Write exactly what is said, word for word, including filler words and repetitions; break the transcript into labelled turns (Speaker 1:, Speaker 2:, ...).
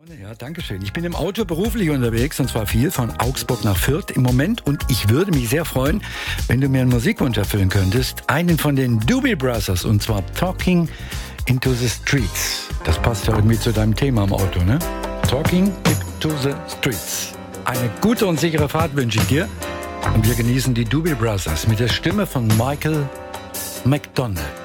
Speaker 1: Ja, danke schön. Ich bin im Auto beruflich unterwegs und zwar viel von Augsburg nach Fürth im Moment und ich würde mich sehr freuen, wenn du mir einen Musikwunsch erfüllen könntest. Einen von den Doobie Brothers und zwar Talking into the Streets. Das passt ja irgendwie zu deinem Thema im Auto, ne? Talking into the Streets. Eine gute und sichere Fahrt wünsche ich dir und wir genießen die Doobie Brothers mit der Stimme von Michael McDonald.